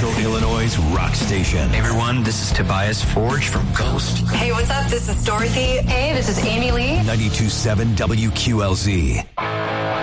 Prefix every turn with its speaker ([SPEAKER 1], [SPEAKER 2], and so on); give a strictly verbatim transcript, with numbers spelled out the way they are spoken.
[SPEAKER 1] Central Illinois' rock station.
[SPEAKER 2] Hey everyone, this is Tobias Forge from Ghost.
[SPEAKER 3] Hey, what's up? This is Dorothy.
[SPEAKER 4] Hey, this is Amy Lee.
[SPEAKER 1] ninety-two point seven W Q L Z.